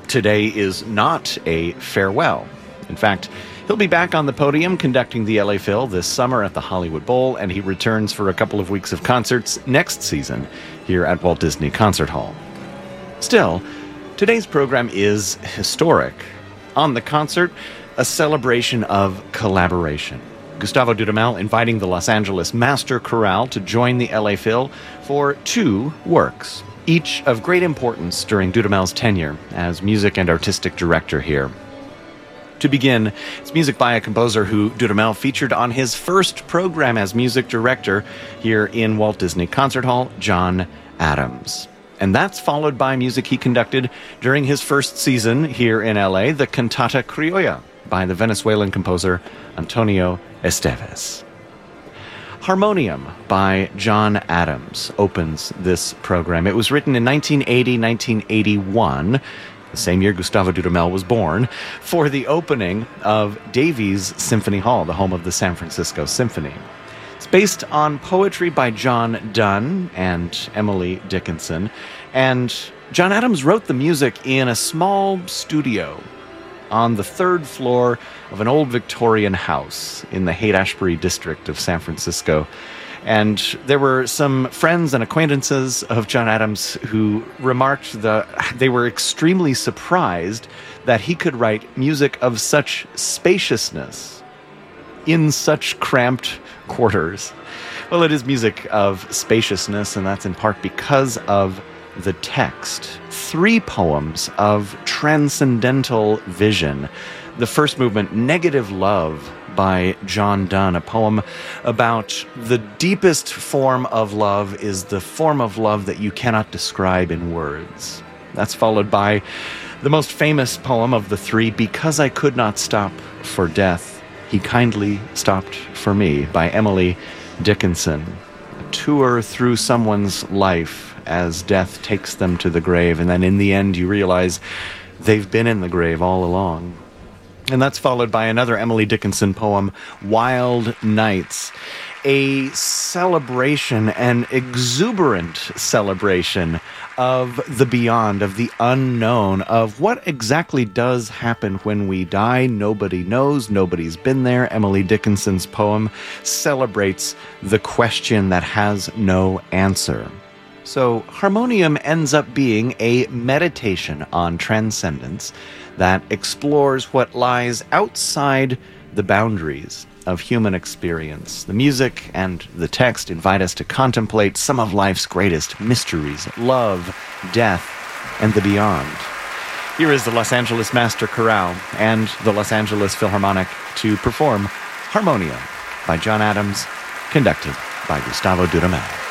today is not a farewell. In fact, he'll be back on the podium conducting the LA Phil this summer at the Hollywood Bowl, and he returns for a couple of weeks of concerts next season here at Walt Disney Concert Hall. Still, today's program is historic. On the concert, a celebration of collaboration. Gustavo Dudamel inviting the Los Angeles Master Chorale to join the LA Phil for 2 works, each of great importance during Dudamel's tenure as music and artistic director here. To begin, it's music by a composer who Dudamel featured on his first program as music director here in Walt Disney Concert Hall, John Adams. And that's followed by music he conducted during his first season here in LA, the Cantata Criolla by the Venezuelan composer Antonio Esteves. Harmonium by John Adams opens this program. It was written in 1980-1981, the same year Gustavo Dudamel was born, for the opening of Davies Symphony Hall, the home of the San Francisco Symphony. It's based on poetry by John Donne and Emily Dickinson, and John Adams wrote the music in a small studio on the 3rd floor of an old Victorian house in the Haight-Ashbury district of San Francisco. And there were some friends and acquaintances of John Adams who remarked that they were extremely surprised that he could write music of such spaciousness in such cramped quarters. Well, it is music of spaciousness, and that's in part because of the text. 3 poems of transcendental vision. The first movement, Negative Love, by John Donne, a poem about the deepest form of love is the form of love that you cannot describe in words. That's followed by the most famous poem of the 3, Because I Could Not Stop for Death, He Kindly Stopped for Me, by Emily Dickinson. A tour through someone's life as death takes them to the grave, and then in the end you realize they've been in the grave all along. And that's followed by another Emily Dickinson poem, Wild Nights, a celebration, an exuberant celebration of the beyond, of the unknown, of what exactly does happen when we die. Nobody knows, nobody's been there. Emily Dickinson's poem celebrates the question that has no answer. So Harmonium ends up being a meditation on transcendence that explores what lies outside the boundaries of human experience. The music and the text invite us to contemplate some of life's greatest mysteries, love, death, and the beyond. Here is the Los Angeles Master Chorale and the Los Angeles Philharmonic to perform Harmonium by John Adams, conducted by Gustavo Dudamel.